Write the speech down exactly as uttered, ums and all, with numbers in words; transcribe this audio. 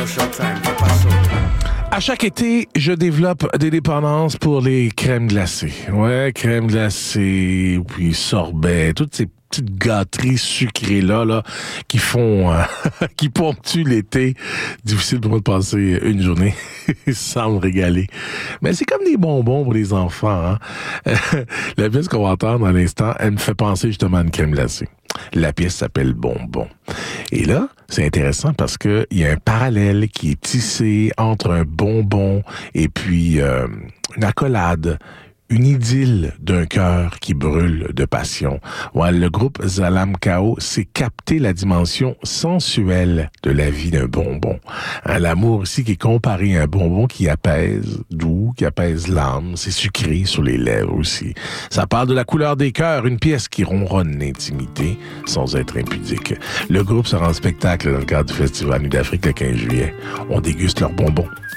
Showtime, ¿qué pasó? À chaque été, je développe des dépendances pour les crèmes glacées. Ouais, crèmes glacées, puis sorbets, toutes ces petites gâteries sucrées-là, là, qui font, euh, qui ponctuent l'été. Difficile pour moi de passer une journée sans me régaler. Mais c'est comme des bonbons pour les enfants, hein. La pièce qu'on va entendre à l'instant, elle me fait penser justement à une crème glacée. La pièce s'appelle Bonbon. Et là, c'est intéressant parce que il y a un parallèle qui est tissé entre un bonbon et puis euh, une accolade, une idylle d'un cœur qui brûle de passion. Ouais, le groupe Zalam Kao s'est capté la dimension sensuelle de la vie d'un bonbon. Hein, l'amour ici qui est comparé à un bonbon qui apaise, doux, qui apaise l'âme. C'est sucré sur les lèvres aussi. Ça parle de la couleur des cœurs, une pièce qui ronronne l'intimité sans être impudique. Le groupe sera en spectacle dans le cadre du Festival Nuit d'Afrique le quinze juillet. On déguste leurs bonbons.